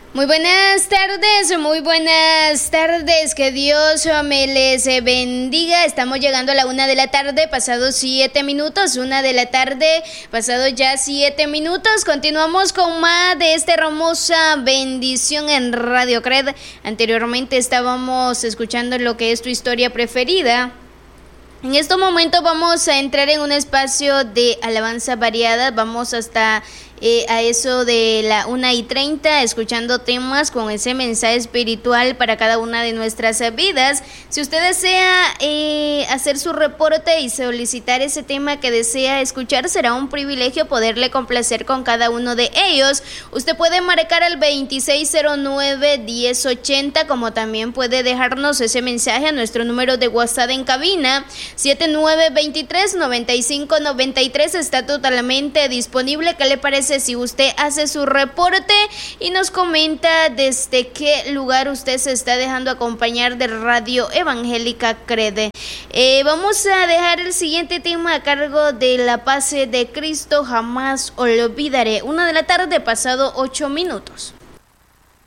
Muy buenas tardes, que Dios me les bendiga. Estamos llegando a la 1 de la tarde, pasado 7 minutos, 1 de la tarde, pasado ya 7 minutos. Continuamos con más de esta hermosa bendición en Radio Cred. Anteriormente estábamos escuchando lo que es tu historia preferida. En este momento vamos a entrar en un espacio de alabanza variada. Vamos hasta a eso de la 1:30, escuchando temas con ese mensaje espiritual para cada una de nuestras vidas. Si usted desea hacer su reporte y solicitar ese tema que desea escuchar, será un privilegio poderle complacer con cada uno de ellos. Usted puede marcar al 2609-1080, como también puede dejarnos ese mensaje a nuestro número de WhatsApp en cabina 7923-9593. Está totalmente disponible. ¿Qué le parece si usted hace su reporte y nos comenta desde qué lugar usted se está dejando acompañar de Radio Evangélica Cred? Vamos a dejar el siguiente tema a cargo de La Paz de Cristo Jamás Olvidaré. 1 de la tarde, pasado 8 minutos.